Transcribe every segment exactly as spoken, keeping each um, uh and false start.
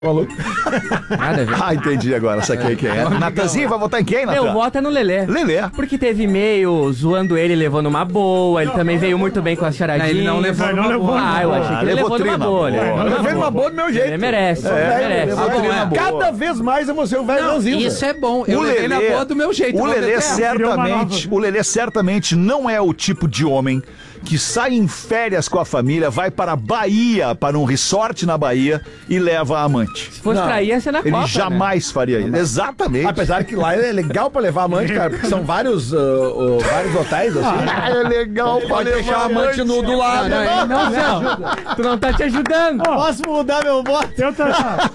Falou. Nada a ver. Ah, entendi agora. Saquei quem é. Natanzinho vai votar em quem, Natan? Meu voto é no Lelê. Lelê. Porque teve e-mail zoando ele, levando uma boa. Ele também veio muito bem com as charadinhas. Não, ele não levou Não, não numa levou. boa. Ah, eu achei que ele levou levou numa trina, boa. boa. Ele levou Eu numa levei numa boa. boa do meu jeito. Ele merece, ele É, merece. levou bom, trina é. boa. Cada vez mais eu vou ser o velho Não, ranzinza. isso é bom. Eu O levei na Lelê- boa do meu jeito. O vou Lelê meter. certamente, o Lelê certamente não é o tipo de homem que sai em férias com a família, vai para a Bahia, para um resort na Bahia e leva a amante. Se fosse Não. pra ir, ia ser na Ele Copa, jamais faria isso. Exatamente. Apesar que lá é legal pra levar amante, cara, porque são vários, uh, uh, vários hotéis, assim. Ah, é legal pra Pode deixar a amante no, do lado. Não, não, não, não, não. Tu não tá te ajudando. Posso mudar meu voto? Eu tô...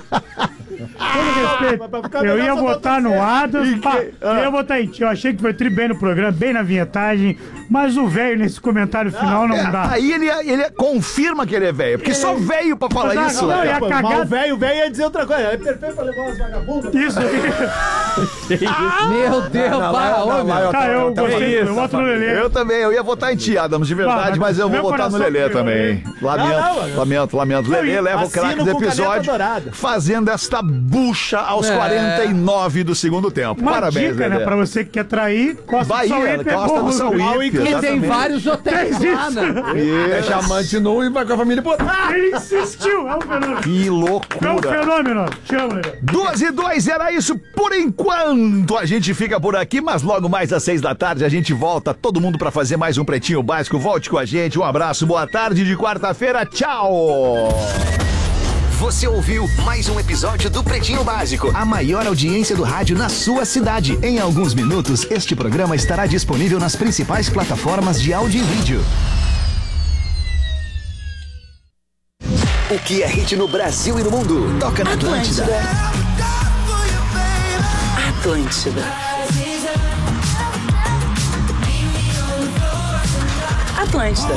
Todo respeito, eu ia votar no Adams, pá, eu ia votar em ti. Eu achei que foi tri bem no programa, bem na vinhetagem, mas o velho nesse comentário final não É, dá. aí ele, ele confirma que ele é velho, porque só velho pra falar Mas, isso. não, né? e a Mas cagada... o velho, o velho ia dizer outra coisa. É perfeito pra levar umas vagabundas. Isso aí. Meu Deus, Não, pá, lá- ô, não, meu. lá eu- Tá, eu Então, gostei, isso, eu voto no Lelê. Eu também, eu ia votar em ti, Adams, de verdade, Ah, mas eu vou meu votar no coração Lelê brilhou, também. Lamento, Não, não, lamento, lamento. Lelê leva o assino craque do com caneta episódio, dourada. fazendo esta bucha aos É. quarenta e nove do segundo tempo. Uma Parabéns, dica, Lelê. né, pra você que quer trair, Costa do Bahia, Sauípe é Costa do bom. Sauípe. E tem exatamente. vários hotéis lá, né? Deixa a amante nu e vai com a família pro outro. Ele insistiu, é um fenômeno. Que É um loucura. fenômeno. Te amo, Lelê. Duas e dois, era isso por enquanto. A gente fica por aqui, mas logo mais às seis da tarde a gente volta, todo mundo pra fazer mais um Pretinho Básico. Volte com a gente, um abraço, boa tarde de quarta-feira, tchau! Você ouviu mais um episódio do Pretinho Básico, a maior audiência do rádio na sua cidade. Em alguns minutos, este programa estará disponível nas principais plataformas de áudio e vídeo. O que é hit no Brasil e no mundo? Toca na Atlântida. Atlântida. Atlântida.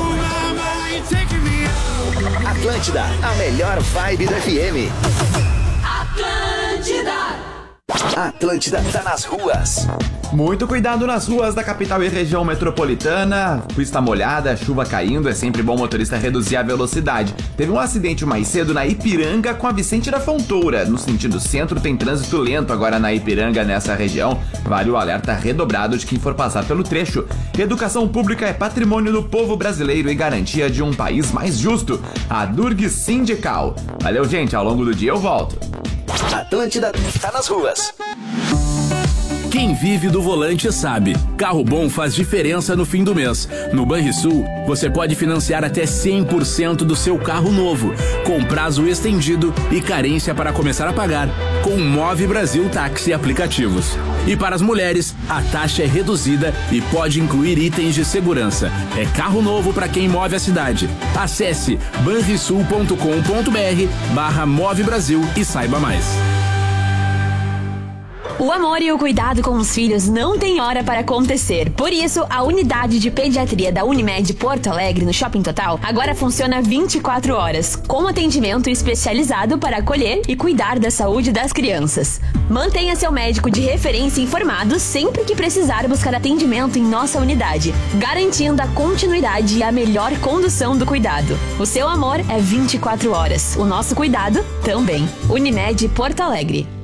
Atlântida, a melhor vibe do F M. Atlântida. Atlântida tá nas ruas. Muito cuidado nas ruas da capital e região metropolitana. Pista molhada, chuva caindo, é sempre bom o motorista reduzir a velocidade. Teve um acidente mais cedo na Ipiranga com a Vicente da Fontoura. No sentido centro tem trânsito lento agora na Ipiranga, nessa região. Vale o alerta redobrado de quem for passar pelo trecho. Educação pública é patrimônio do povo brasileiro e garantia de um país mais justo. A Durg Sindical. Valeu, gente, ao longo do dia eu volto. Atlântida tá nas ruas. Quem vive do volante sabe, carro bom faz diferença no fim do mês. No Banrisul, você pode financiar até cem por cento do seu carro novo, com prazo estendido e carência para começar a pagar, com Move Brasil Táxi Aplicativos. E para as mulheres, a taxa é reduzida e pode incluir itens de segurança. É carro novo para quem move a cidade. Acesse banrisul ponto com ponto br barra Move Brasil e saiba mais. O amor e o cuidado com os filhos não tem hora para acontecer. Por isso, a unidade de pediatria da Unimed Porto Alegre, no Shopping Total, agora funciona vinte e quatro horas, com atendimento especializado para acolher e cuidar da saúde das crianças. Mantenha seu médico de referência informado sempre que precisar buscar atendimento em nossa unidade, garantindo a continuidade e a melhor condução do cuidado. O seu amor é vinte e quatro horas, o nosso cuidado também. Unimed Porto Alegre.